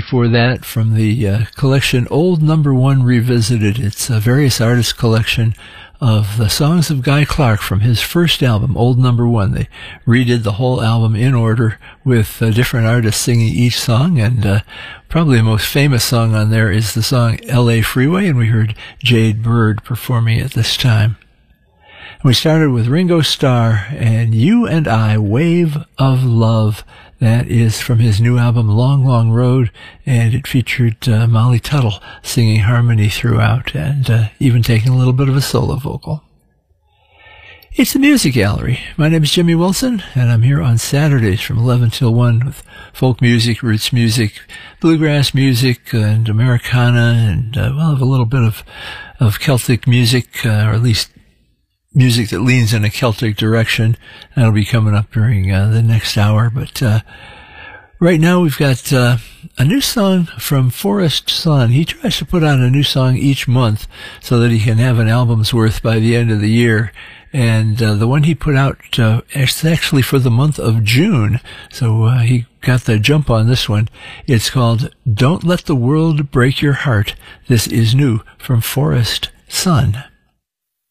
before that from the collection Old Number One Revisited. It's a various artists collection of the songs of Guy Clark from his first album, Old Number One. They redid the whole album in order with different artists singing each song, and probably the most famous song on there is the song L.A. Freeway, and we heard Jade Bird performing it this time. And we started with Ringo Starr and You and I, Wave of Love. That is from his new album, Long, Long Road, and it featured Molly Tuttle singing harmony throughout and even taking a little bit of a solo vocal. It's the Music Gallery. My name is Jimmy Wilson, and I'm here on Saturdays from 11 till 1 with folk music, roots music, bluegrass music, and Americana, and we'll have a little bit of Celtic music, or at least music that leans in a Celtic direction. That'll be coming up during the next hour. But right now we've got a new song from Forrest Son. He tries to put out a new song each month so that he can have an album's worth by the end of the year. And the one he put out is actually for the month of June. So he got the jump on this one. It's called Don't Let the World Break Your Heart. This is new from Forrest Son.